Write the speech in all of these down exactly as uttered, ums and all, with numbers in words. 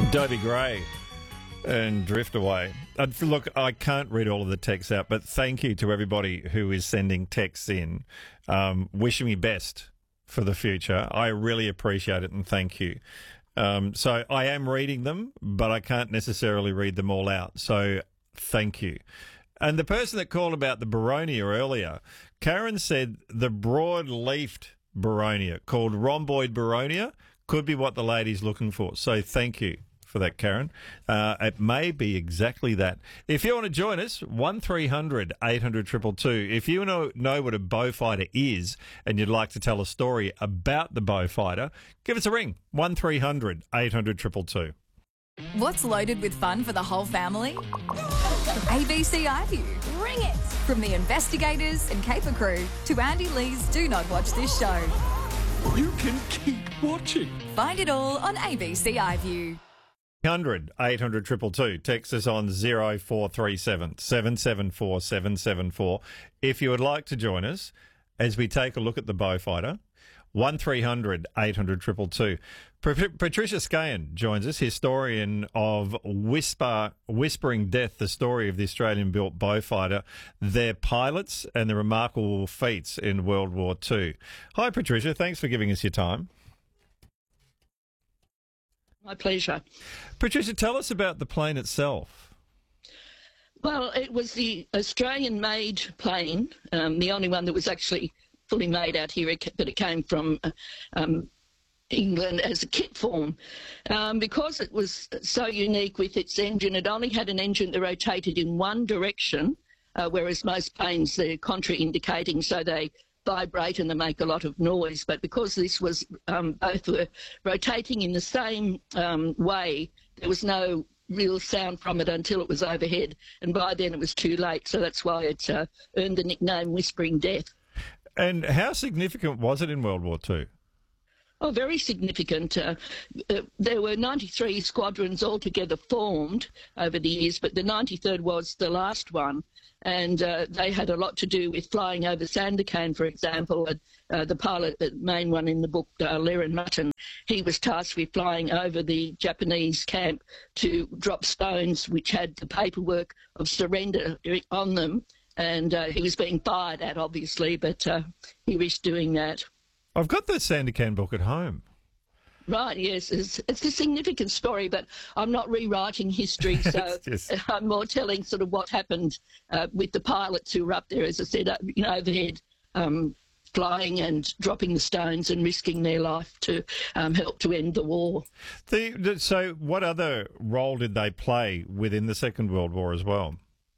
Dobie Gray and Drift Away. Uh, look, I can't read all of the texts out, but thank you to everybody who is sending texts in, um, wishing me best for the future. I really appreciate it and thank you. Um, so I am reading them, but I can't necessarily read them all out. So thank you. And the person that called about the Boronia earlier, Karen said the broad-leafed Boronia called rhomboid Boronia could be what the lady's looking for. So thank you for that, Karen. Uh, it may be exactly that. If you want to join us, one three hundred eight hundred two two two. If you know, know what a Beaufighter is and you'd like to tell a story about the Beaufighter, give us a ring, one three hundred eight hundred two two two. What's loaded with fun for the whole family? A B C iView. Bring it! From the investigators and caper crew to Andy Lee's Do Not Watch This Show. You can keep watching. Find it all on A B C iView. one hundred eight hundred two two two. Text us on zero four three seven seven seven four seven seven four. If you would like to join us as we take a look at the Beaufighter, one three hundred eight hundred two two two. Patricia Scahan joins us, historian of Whisper, Whispering Death, the story of the Australian-built Beaufighter, their pilots and the remarkable feats in World War Two. Hi, Patricia. Thanks for giving us your time. My pleasure. Patricia, tell us about the plane itself. Well, it was the Australian-made plane, um, the only one that was actually fully made out here, but it came from um, England as a kit form. Um, because it was so unique with its engine, it only had an engine that rotated in one direction, uh, whereas most planes, they're contraindicating, so they vibrate and they make a lot of noise. But because this was, um, both were rotating in the same um, way, there was no real sound from it until it was overhead. And by then it was too late. So that's why it uh, earned the nickname Whispering Death. And how significant was it in World War Two? Oh, very significant. Uh, uh, there were ninety-three squadrons altogether formed over the years, but the ninety-third was the last one. And uh, they had a lot to do with flying over Sandakan, for example. And, uh, the pilot, the main one in the book, uh, Laren Mutton, he was tasked with flying over the Japanese camp to drop stones which had the paperwork of surrender on them. And uh, he was being fired at, obviously, but uh, he risked doing that. I've got the Sandakan book at home. Right, yes. It's, it's a significant story, but I'm not rewriting history, so Yes. I'm more telling sort of what happened uh, with the pilots who were up there, as I said, uh, you know, overhead, um, flying and dropping the stones and risking their life to um, help to end the war. The, the, so what other role did they play within the Second World War as well?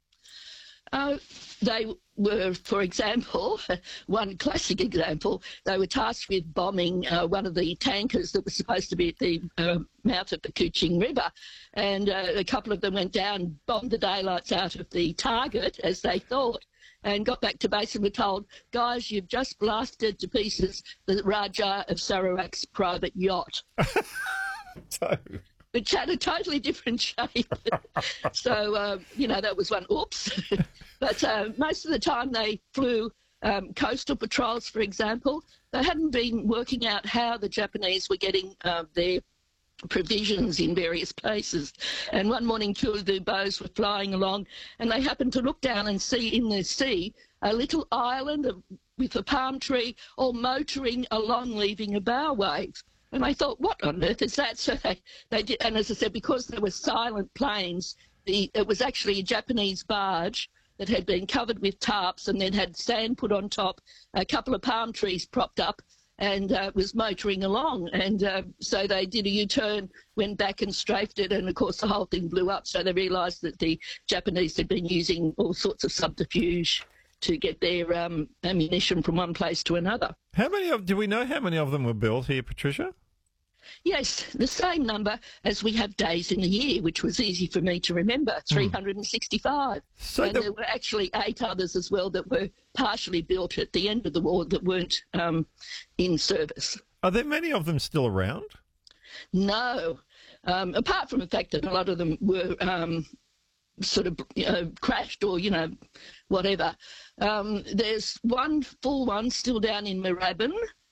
Uh, they were, for example, one classic example, they were tasked with bombing uh, one of the tankers that was supposed to be at the uh, mouth of the Kuching River. And uh, a couple of them went down, bombed the daylights out of the target, as they thought, and got back to base and were told, guys, you've just blasted to pieces the Raja of Sarawak's private yacht. So... which had a totally different shape. So, uh, you know, that was one, oops. But uh, most of the time they flew um, coastal patrols, for example. They hadn't been working out how the Japanese were getting uh, their provisions in various places. And one morning, two of the bows were flying along, and they happened to look down and see in the sea a little island of, with a palm tree all motoring along, leaving a bow wave. And I thought, what on earth is that? So they, they did, and as I said, because there were silent planes, the, it was actually a Japanese barge that had been covered with tarps and then had sand put on top, a couple of palm trees propped up, and uh, was motoring along. And uh, so they did a U-turn, went back and strafed it, and of course the whole thing blew up. So they realised that the Japanese had been using all sorts of subterfuge to get their um, ammunition from one place to another. How many of, do we know how many of them were built here, Patricia? Yes, the same number as we have days in the year, which was easy for me to remember, three hundred sixty-five. So and the... there were actually eight others as well that were partially built at the end of the war that weren't um, in service. Are there many of them still around? No, um, apart from the fact that a lot of them were um, sort of you know, crashed or, you know, whatever. Um, there's one full one still down in Moorabbin.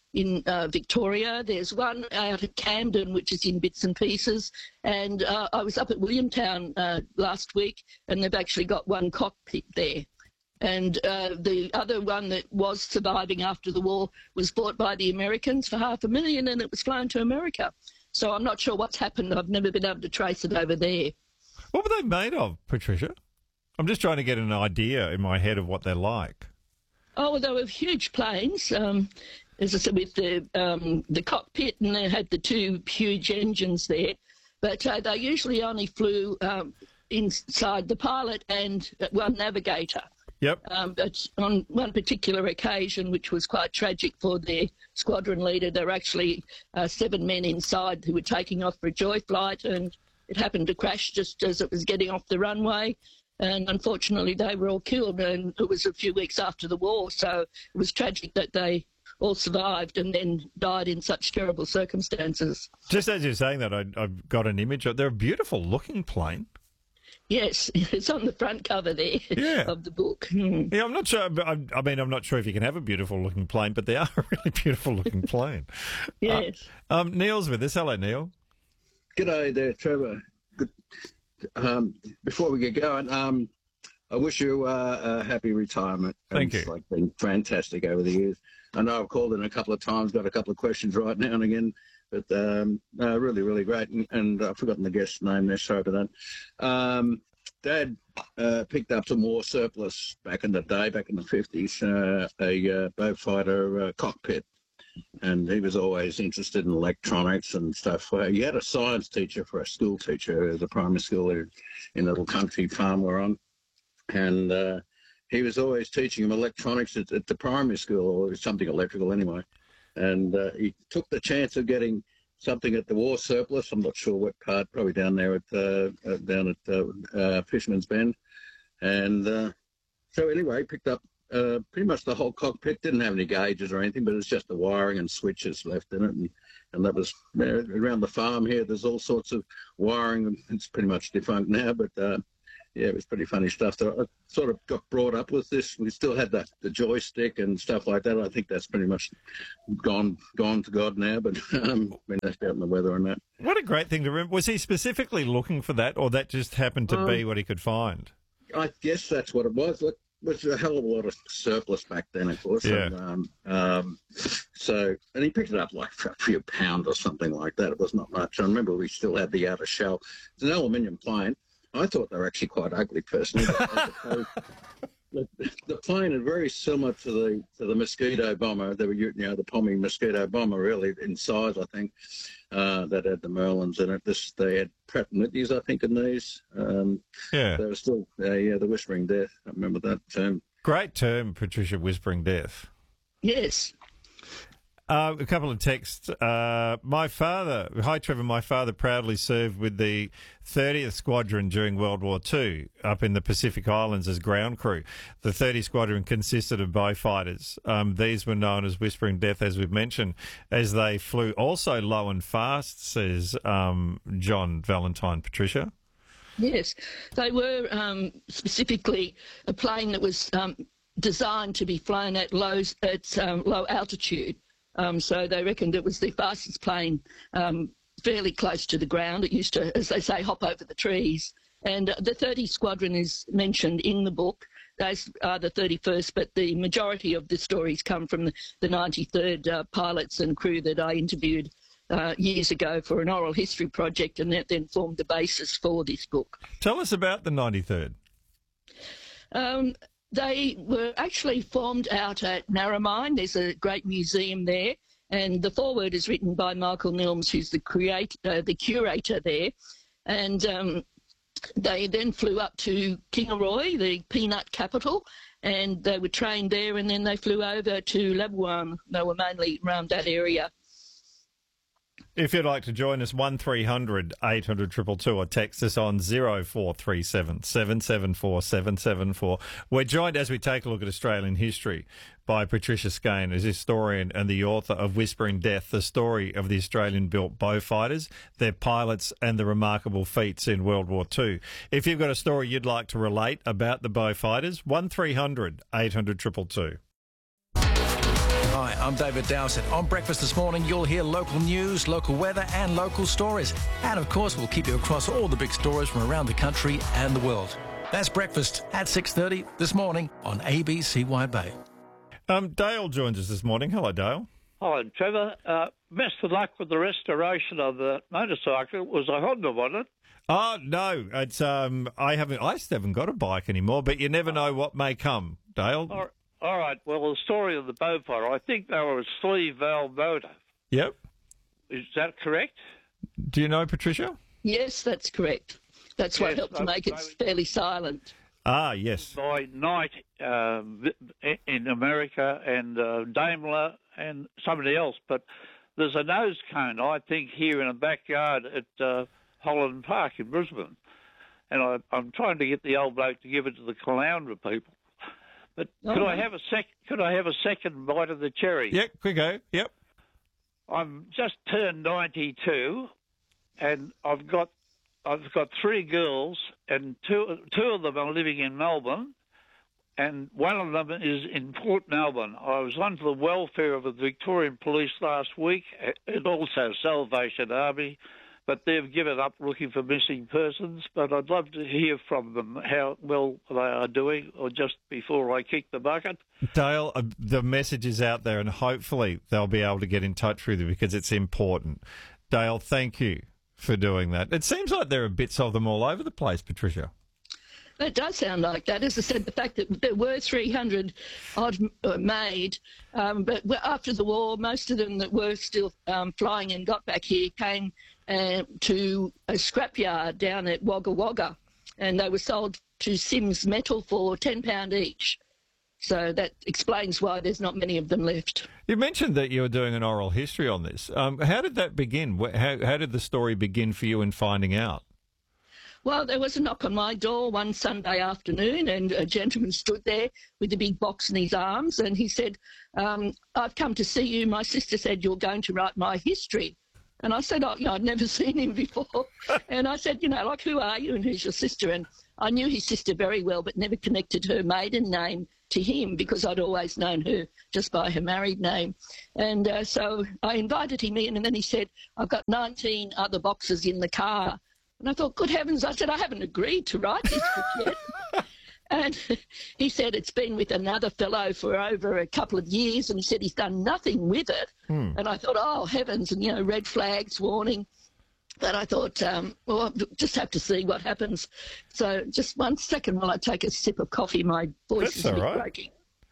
in uh, Victoria. There's one out at Camden, which is in bits and pieces. And uh, I was up at Williamtown uh, last week, and they've actually got one cockpit there. And uh, the other one that was surviving after the war was bought by the Americans for half a million, and it was flown to America. So I'm not sure what's happened. I've never been able to trace it over there. What were they made of, Patricia? I'm just trying to get an idea in my head of what they're like. Oh, well, they were huge planes. Um, as I said, with the um, the cockpit, and they had the two huge engines there. But uh, they usually only flew um, inside the pilot and one navigator. Yep. Um, but on one particular occasion, which was quite tragic for their squadron leader, there were actually uh, seven men inside who were taking off for a joy flight, and it happened to crash just as it was getting off the runway. And unfortunately, they were all killed, and it was a few weeks after the war, so it was tragic that they all survived and then died in such terrible circumstances. Just as you're saying that, I, I've got an image. They're a beautiful looking plane. Yes, it's on the front cover there yeah. of the book. Mm. Yeah, I'm not sure. I, I mean, I'm not sure if you can have a beautiful looking plane, but they are a really beautiful looking plane. Yes. Uh, um, Neil's with us. Hello, Neil. G'day there, Trevor. Good. Um, before we get going, um, I wish you uh, a happy retirement. Thank it's you. Like been fantastic over the years. I know I've called in a couple of times, got a couple of questions right now and again, but um, no, really, really great. And, and I've forgotten the guest's name there, sorry for that. Um, Dad uh, picked up some war surplus back in the day, back in the fifties, uh, a uh, bow fighter uh, cockpit. And he was always interested in electronics and stuff. Uh, he had a science teacher for a school teacher at a primary school in a little country farm we're on. And uh, he was always teaching him electronics at, at the primary school, or something electrical anyway. And uh, he took the chance of getting something at the war surplus. I'm not sure what part, probably down there at uh, uh, down at uh, uh, Fisherman's Bend. And uh, so anyway, he picked up Uh, pretty much the whole cockpit. Didn't have any gauges or anything, but it's just the wiring and switches left in it. And, and that was uh, around the farm here. There's all sorts of wiring, and it's pretty much defunct now. But uh, yeah, it was pretty funny stuff. So I sort of got brought up with this. We still had the, the joystick and stuff like that. I think that's pretty much gone gone to God now. But um, I mean, that's out in the weather and that. What a great thing to remember. Was he specifically looking for that, or that just happened to um, be what he could find? I guess that's what it was. Look, was a hell of a lot of surplus back then, of course. Yeah. And, um, um, so, and he picked it up like for a few pounds or something like that. It was not much. I remember we still had the outer shell. It's an aluminium plane. I thought they were actually quite ugly, personally. The, the plane is very similar to the to the Mosquito bomber. They were, you know, the Pommy Mosquito bomber, really, in size, I think. Uh, that had the Merlins in it. This they had Pratt and Whitneys, I think, in these. Um, yeah, they were still, uh, yeah, the Whispering Death. I remember that term. Great term, Patricia. Whispering Death. Yes. Uh, a couple of texts. Uh, my father, hi Trevor, my father proudly served with the thirtieth Squadron during World War Two up in the Pacific Islands as ground crew. The thirtieth Squadron consisted of bow fighters. Um, these were known as Whispering Death, as we've mentioned, as they flew also low and fast, says um, John Valentine. Patricia? Yes, they were um, specifically a plane that was um, designed to be flown at low, at, um, low altitude. Um, so they reckoned it was the fastest plane um, fairly close to the ground. It used to, as they say, hop over the trees. And uh, the thirtieth Squadron is mentioned in the book. Those are the thirty-first, but the majority of the stories come from the, the ninety-third uh, pilots and crew that I interviewed uh, years ago for an oral history project, and that then formed the basis for this book. Tell us about the ninety-third. Um, They were actually formed out at Narromine. There's a great museum there, and the foreword is written by Michael Nilms, who's the create, uh, the curator there. And um, they then flew up to Kingaroy, the peanut capital, and they were trained there, and then they flew over to Labuan. They were mainly around that area. If you'd like to join us, one three hundred eight hundred two two two, or text us on zero four three seven seven seven four seven seven four. We're joined as we take a look at Australian history by Patricia Skene, as historian and the author of Whispering Death, the story of the Australian-built bow fighters, their pilots and the remarkable feats in World War Two. If you've got a story you'd like to relate about the bow fighters, one three hundred eight hundred two two two. Hi, I'm David Dowsett. On Breakfast this morning, you'll hear local news, local weather and local stories. And of course, we'll keep you across all the big stories from around the country and the world. That's Breakfast at six thirty this morning on A B C Wide Bay. Um, Dale joins us this morning. Hello, Dale. Hi, Trevor. Uh, best of luck with the restoration of the motorcycle. It was a Honda, wasn't it? Oh no, it's um, I haven't, I still haven't got a bike anymore. But you never know what may come, Dale. All, all right. Well, the story of the Beaufort. I think they were a sleeve valve motor. Yep. Is that correct? Do you know, Patricia? Yes, that's correct. That's what Yes, helped to make it I- fairly silent. Ah, yes. By Knight um, in America and uh, Daimler and somebody else. But there's a nose cone, I think, here in a backyard at uh, Holland Park in Brisbane. And I, I'm trying to get the old bloke to give it to the Caloundra people. But Oh, could I right. have a sec? Could I have a second bite of the cherry? Yep. Quick go. Yep. I'm just turned ninety-two, and I've got I've got three girls, and two two of them are living in Melbourne, and one of them is in Port Melbourne. I was on for the welfare of the Victorian Police last week, and also Salvation Army, but they've given up looking for missing persons. But I'd love to hear from them how well they are doing, or just before I kick the bucket. Dale, uh, the message is out there, and hopefully they'll be able to get in touch with you because it's important. Dale, thank you for doing that. It seems like there are bits of them all over the place, Patricia. That does sound like that. As I said, the fact that there were three hundred odd uh, made, um, but after the war, most of them that were still um, flying and got back here came uh, to a scrapyard down at Wagga Wagga, and they were sold to Sims Metal for ten pounds each. So that explains why there's not many of them left. You mentioned that you were doing an oral history on this. Um, how did that begin? Wh- How, how did the story begin for you in finding out? Well, there was a knock on my door one Sunday afternoon, and a gentleman stood there with a big box in his arms, and he said, um, I've come to see you. My sister said you're going to write my history. And I said, oh, you know, I'd never seen him before. And I said, you know, like, who are you and who's your sister? And I knew his sister very well, but never connected her maiden name to him because I'd always known her just by her married name. And uh, so I invited him in, and then he said, I've got nineteen other boxes in the car. And I thought, good heavens, I said, I haven't agreed to write this book yet. And he said it's been with another fellow for over a couple of years, and he said he's done nothing with it. Hmm. And I thought, oh, heavens, and, you know, red flags, warning. But I thought, um, well, I'll just have to see what happens. So just one second while I take a sip of coffee. My voice That's is a all bit right. breaking.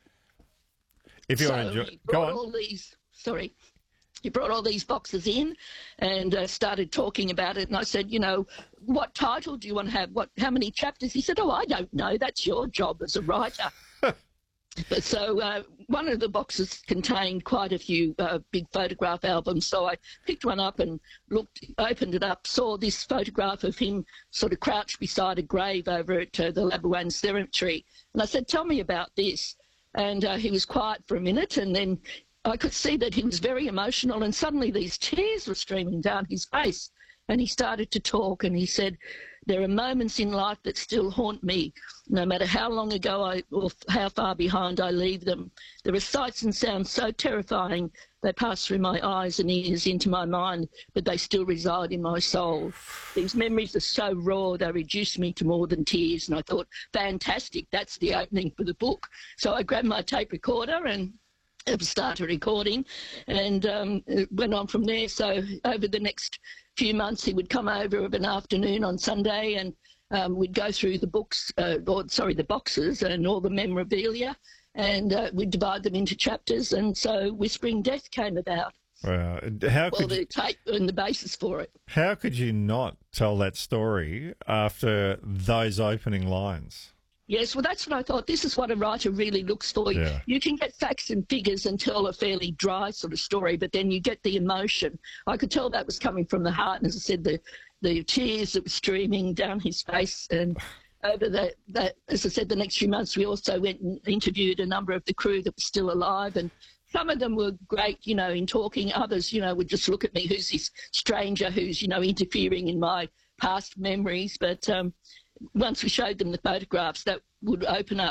If you so want to he enjoy, go brought on. all these, sorry, he brought all these boxes in and uh, started talking about it. And I said, you know, what title do you want to have? What? How many chapters? He said, oh, I don't know. That's your job as a writer. But so uh, one of the boxes contained quite a few uh, big photograph albums. So I picked one up and looked, opened it up, saw this photograph of him sort of crouched beside a grave over at uh, the Labuan Cemetery. And I said, tell me about this. And uh, he was quiet for a minute, and then I could see that he was very emotional, and suddenly these tears were streaming down his face. And he started to talk, and he said, there are moments in life that still haunt me, no matter how long ago I, or how far behind I leave them. There are sights and sounds so terrifying they pass through my eyes and ears into my mind, but they still reside in my soul. These memories are so raw, they reduce me to more than tears. And I thought, fantastic, that's the opening for the book. So I grabbed my tape recorder and started recording, and um, it went on from there. So over the next few months, he would come over of an afternoon on Sunday, and um, we'd go through the books, uh, or sorry, the boxes and all the memorabilia, and uh, we'd divide them into chapters. And so Whispering Death came about. Wow. How Well, could the you, tape and the basis for it. how could you not tell that story after those opening lines? Yes, well, that's what I thought. This is what a writer really looks for. Yeah. You can get facts and figures and tell a fairly dry sort of story, but then you get the emotion. I could tell that was coming from the heart, and as I said, the, the tears that were streaming down his face. And over that, that, as I said, the next few months, we also went and interviewed a number of the crew that were still alive, and some of them were great, you know, in talking. Others, you know, would just look at me, who's this stranger who's, you know, interfering in my past memories. But um, once we showed them the photographs, that would open up,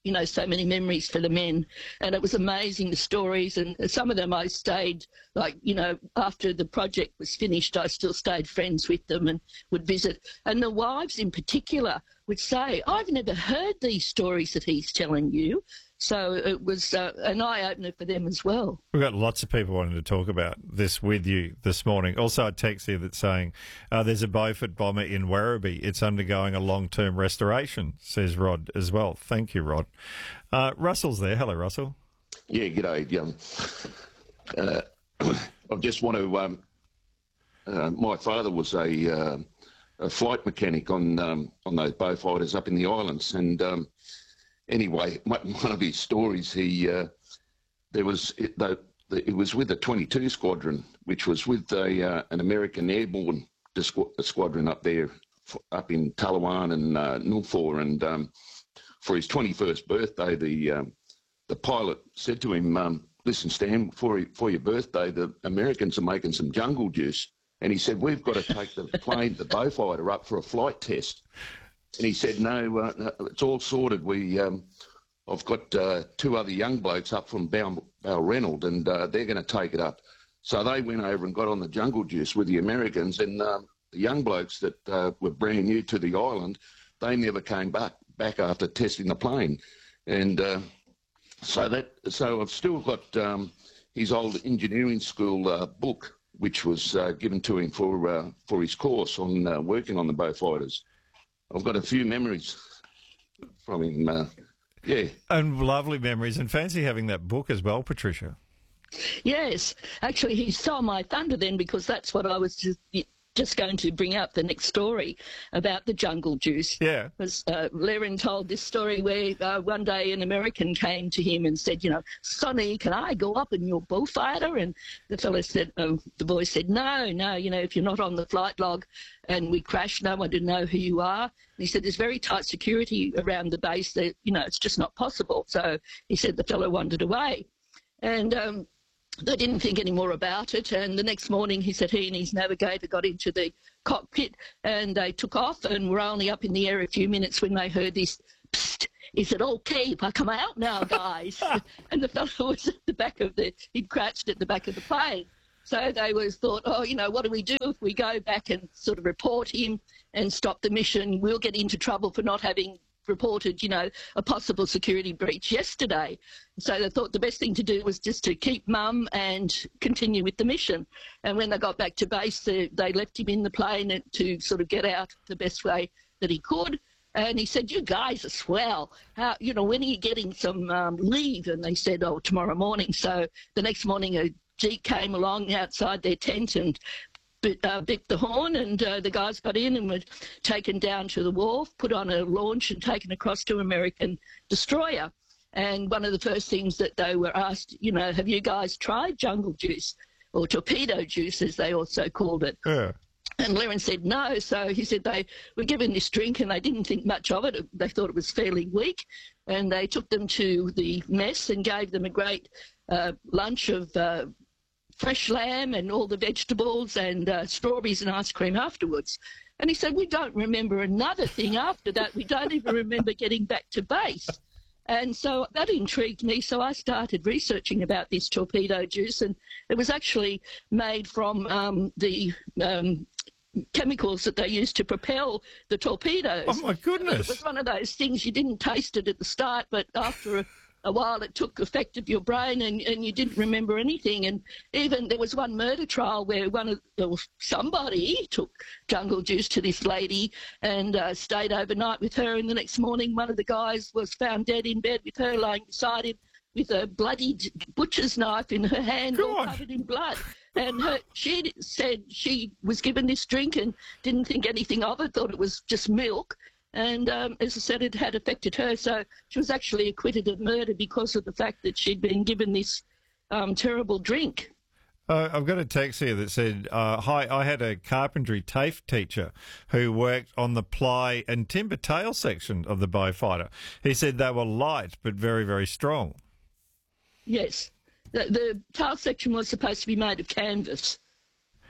you know, so many memories for the men. And it was amazing, the stories. And some of them I stayed, like, you know, after the project was finished, I still stayed friends with them and would visit. And the wives in particular would say, I've never heard these stories that he's telling you. So it was uh, an eye-opener for them as well. We've got lots of people wanting to talk about this with you this morning. Also a text here that's saying uh, there's a Beaufort bomber in Werribee. It's undergoing a long-term restoration, says Rod as well. Thank you, Rod. Uh, Russell's there. Hello, Russell. Yeah, g'day. Um, uh, I just want to... Um, uh, my father was a, uh, a flight mechanic on um, on those Beaufighters up in the islands, and... Um, Anyway, one of his stories, he uh, there was it, the, the, it was with the twenty-two Squadron, which was with a, uh, an American airborne squadron up there, up in Talawan and uh, Nulfor, and um, for his twenty-first birthday, the um, the pilot said to him, um, "Listen, Stan, for for your birthday, the Americans are making some jungle juice," and he said, "We've got to take the plane, the Beaufighter, up for a flight test." And he said, no, uh, no, it's all sorted. We, um, I've got uh, two other young blokes up from Bal- Balrenold, and uh, they're going to take it up. So they went over and got on the jungle juice with the Americans, and um, the young blokes that uh, were brand new to the island, they never came back back after testing the plane. And uh, so that, so I've still got um, his old engineering school uh, book, which was uh, given to him for uh, for his course on uh, working on the Beaufighters. I've got a few memories from him, uh, yeah. And lovely memories, and fancy having that book as well, Patricia. Yes. Actually, he stole my thunder then, because that's what I was just, just going to bring up, the next story about the jungle juice. Yeah. Was, uh, Laren told this story where uh, one day an American came to him and said, you know, Sonny, can I go up in your Bullfighter? And the fellow said, oh, the boy said, no, no, you know, if you're not on the flight log and we crash, no one to know who you are. And he said, there's very tight security around the base that, you know, it's just not possible. So he said the fellow wandered away. And um, they didn't think any more about it, and the next morning he said he and his navigator got into the cockpit and they took off and were only up in the air a few minutes when they heard this, psst. He said, okay, I come out now, guys. And the fellow was at the back of the, he'd crouched at the back of the plane. So they was thought, oh, you know, what do we do if we go back and sort of report him and stop the mission? We'll get into trouble for not having reported, you know, a possible security breach yesterday. So they thought the best thing to do was just to keep mum and continue with the mission. And when they got back to base, they, they left him in the plane to sort of get out the best way that he could. And he said, you guys are swell. How, you know, when are you getting some um, leave? And they said, oh, tomorrow morning. So the next morning a jeep came along outside their tent and Uh, beeped the horn, and uh, the guys got in and were taken down to the wharf, put on a launch and taken across to an American destroyer. And one of the first things that they were asked, you know, have you guys tried jungle juice, or torpedo juice as they also called it? Yeah. And Laren said no. So he said they were given this drink and they didn't think much of it. They thought it was fairly weak. And they took them to the mess and gave them a great uh, lunch of uh, fresh lamb and all the vegetables and uh, strawberries and ice cream afterwards. And he said, we don't remember another thing after that. We don't even remember getting back to base. And so that intrigued me. So I started researching about this torpedo juice, and it was actually made from um, the um, chemicals that they used to propel the torpedoes. Oh, my goodness. It was one of those things, you didn't taste it at the start, but after a a while it took effect of your brain, and, and you didn't remember anything. And even there was one murder trial where one of well, somebody took jungle juice to this lady and uh, stayed overnight with her, and the next morning one of the guys was found dead in bed with her lying beside him with a bloody butcher's knife in her hand, all covered in blood. And her, she said she was given this drink and didn't think anything of it, thought it was just milk. And um, as I said, it had affected her. So she was actually acquitted of murder because of the fact that she'd been given this um, terrible drink. Uh, I've got a text here that said, uh, hi, I had a carpentry TAFE teacher who worked on the ply and timber tail section of the Beaufighter. He said they were light but very, very strong. Yes. The, the tail section was supposed to be made of canvas.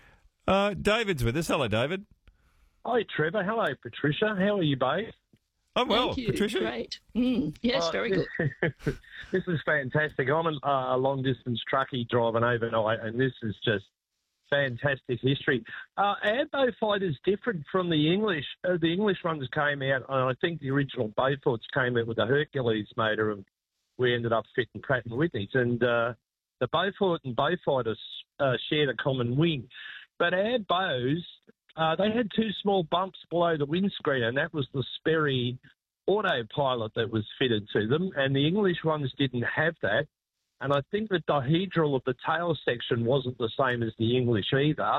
Uh, David's with us. Hello, David. Hi, Trevor. Hello, Patricia. How are you both? Oh, well, Thank you. Patricia. Great. Mm, yes, Oh, very good. This is fantastic. I'm a, a long-distance truckie driving overnight, and this is just fantastic history. Uh, our bow fight is different from the English. Uh, the English ones came out, and I think the original Beauforts came out with a Hercules motor, and we ended up fitting Pratt and Whitney's. And uh, the Beaufort and Beaufighter uh, shared a common wing. But our bows, uh, they had two small bumps below the windscreen, and that was the Sperry autopilot that was fitted to them, and the English ones didn't have that. And I think the dihedral of the tail section wasn't the same as the English either.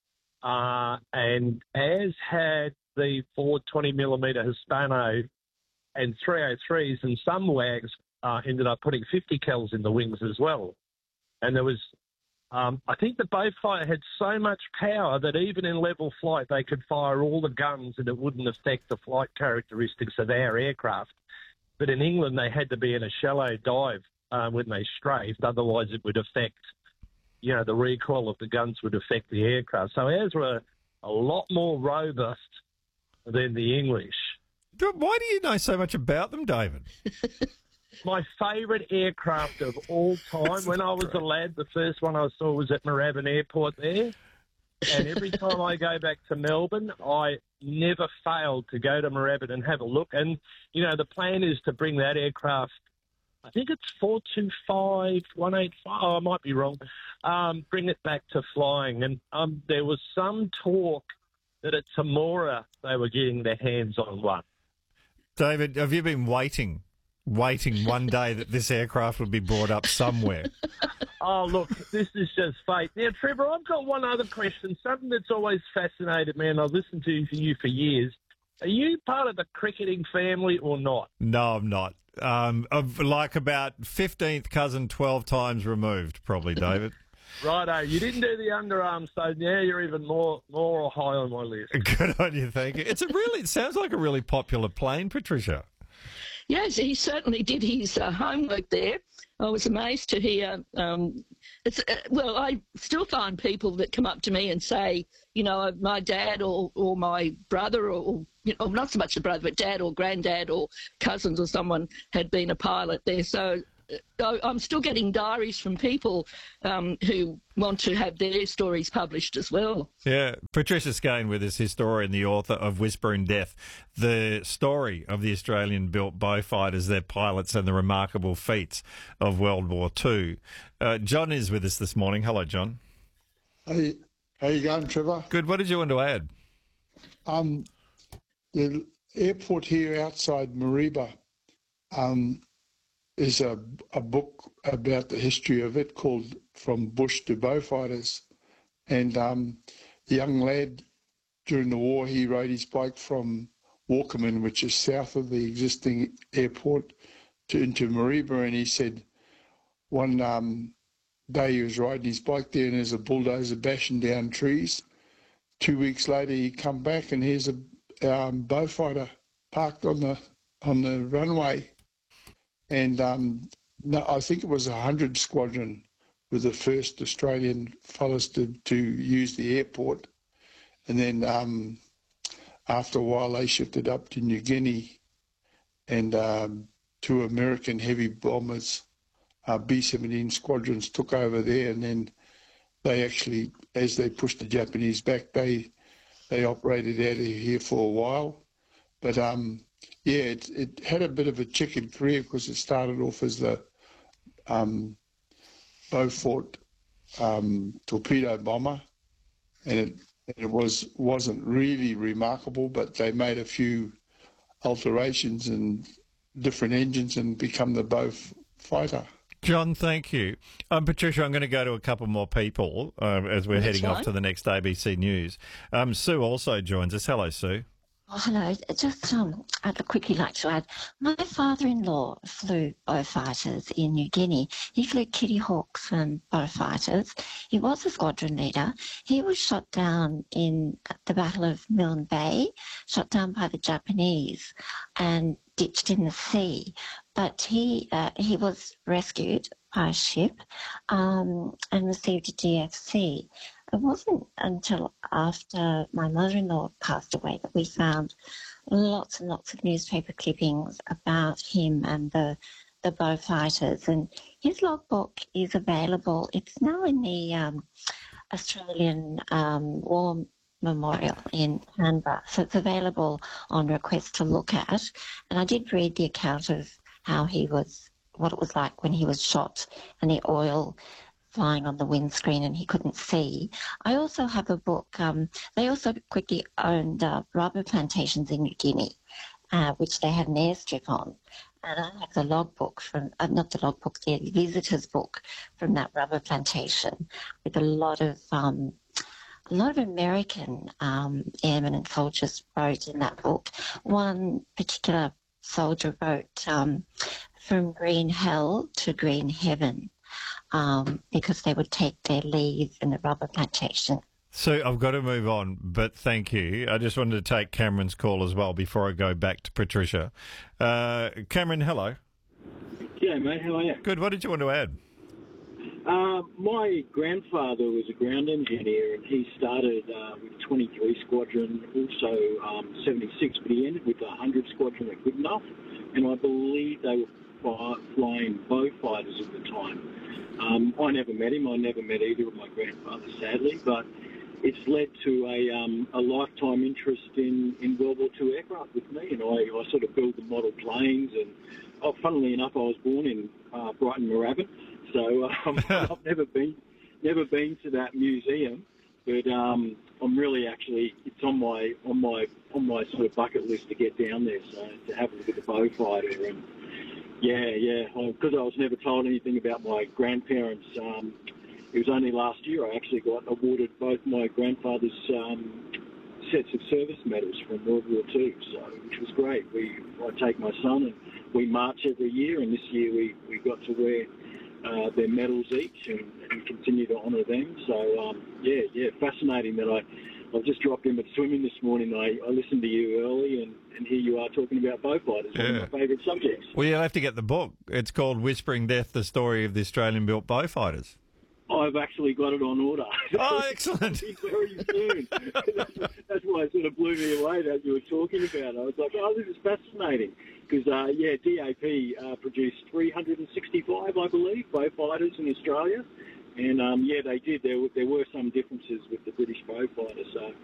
Uh, and as had the Ford twenty millimetre Hispano and three oh threes, and some wags uh, ended up putting fifty cals in the wings as well. And there was, um, I think the Beaufighter had so much power that even in level flight they could fire all the guns and it wouldn't affect the flight characteristics of our aircraft. But in England they had to be in a shallow dive Uh, when they strafed, otherwise it would affect, you know, the recoil of the guns would affect the aircraft. So ours were a lot more robust than the English. Why do you know so much about them, David? My favourite aircraft of all time. When I was a lad, the first one I saw was at Moorabbin Airport there. And every time I go back to Melbourne, I never fail to go to Moorabbin and have a look. And, you know, the plan is to bring that aircraft, I think it's four two five, one eight five, oh, I might be wrong, um, bring it back to flying. And um, there was some talk that at Temora they were getting their hands on one. David, have you been waiting, waiting one day that this aircraft would be brought up somewhere? Oh, look, this is just fate. Now, Trevor, I've got one other question, something that's always fascinated me, and I've listened to you for years. Are you part of the cricketing family or not? No, I'm not. Um, of like about fifteenth cousin, twelve times removed, probably, David. Righto, you didn't do the underarm, so now you're even more more high on my list. Good on you, thank you. It's a really, it sounds like a really popular plane, Patricia. Yes, he certainly did his uh, homework there. I was amazed to hear. Um, it's uh, well, I still find people that come up to me and say, you know, my dad or, or my brother or, or you know, not so much the brother, but dad or granddad or cousins or someone had been a pilot there. So uh, I'm still getting diaries from people um, who want to have their stories published as well. Yeah, Patricia Skane with us, historian, the author of Whispering Death, the story of the Australian-built Beaufighters, their pilots and the remarkable feats of World War Two. Uh, John is with us this morning. Hello, John. Hey, how you going, Trevor? Good. What did you want to add? Um, the airport here outside Mariba um, is a, a book about the history of it called From Bush to Beaufighters. And um, the young lad, during the war, he rode his bike from Walkerman, which is south of the existing airport, to into Mariba, and he said one um, day he was riding his bike there and there's a bulldozer bashing down trees. Two weeks later he come back and here's a um, Beaufighter parked on the on the runway. And um, no, I think it was a hundred squadron were the first Australian fellas to, to use the airport. And then um, after a while they shifted up to New Guinea, and um, two American heavy bombers, uh, B seventeen squadrons, took over there, and then they actually, as they pushed the Japanese back, they they operated out of here for a while. But um, yeah, it, it had a bit of a checkered career because it started off as the um, Beaufort um, torpedo bomber, and it it was wasn't really remarkable, but they made a few alterations and different engines and become the Beaufighter. John, thank you. Um, Patricia, I'm going to go to a couple more people uh, as we're That's heading fine. off to the next A B C News. Um, Sue also joins us. Hello, Sue. Oh, hello. Just um, I'd quickly like to add, my father-in-law flew Beaufighters in New Guinea. He flew Kitty Hawks and Beaufighters. He was a squadron leader. He was shot down in the Battle of Milne Bay, shot down by the Japanese and ditched in the sea. But he uh, he was rescued by a ship um, and received a D F C. it wasn't until after my mother-in-law passed away that we found lots and lots of newspaper clippings about him and the the Beaufighters. And his logbook is available. It's now in the um, Australian um, War Memorial in Canberra. So it's available on request to look at. And I did read the account of how he was, what it was like when he was shot and the oil flying on the windscreen and he couldn't see. I also have a book. Um, they also quickly owned uh, rubber plantations in New Guinea, uh, which they had an airstrip on. And I have the logbook from, uh, not the logbook, the visitor's book from that rubber plantation with a lot of, um, a lot of American um, airmen and soldiers wrote in that book. One particular soldier wrote um, from green hell to green heaven um, because they would take their leave in the rubber plantation. So I've got to move on, but thank you. I just wanted to take Cameron's call as well before I go back to Patricia. Uh, Cameron, hello. Yeah, mate, how are you? Good. What did you want to add? Uh, my grandfather was a ground engineer, and he started uh, with twenty-three Squadron, also um, seventy-six, but he ended with the one hundred Squadron at Goodenough, and I believe they were fly- flying Beaufighters at the time. Um, I never met him. I never met either of my grandfathers, sadly, but it's led to a, um, a lifetime interest in, in World War Two aircraft with me, and I, I sort of build the model planes. And oh, funnily enough, I was born in uh, Brighton, Moorabbin, so um, I've never been never been to that museum, but um, I'm really actually it's on my on my on my sort of bucket list to get down there, so to have a look at the Beaufighter. And yeah, yeah, because I was never told anything about my grandparents. Um, It was only last year I actually got awarded both my grandfather's um, sets of service medals from World War Two, so which was great. We I take my son and we march every year, and this year we, we got to wear uh, their medals each and, and continue to honour them. So um, yeah, yeah, fascinating that I I've just dropped in at swimming this morning. I, I listened to you early, and, and here you are talking about Beaufighters, Yeah. one of my favourite subjects. Well, you'll have to get the book. It's called Whispering Death, The Story of the Australian-Built Beaufighters. I've actually got it on order. Oh, excellent. Very soon. that's, that's why it sort of blew me away that you were talking about it. I was like, oh, this is fascinating. Because, uh, yeah, D A P uh, produced three hundred sixty-five, I believe, Beaufighters in Australia. And, um, yeah, they did. There were, there were some differences with the British Beaufighter. So,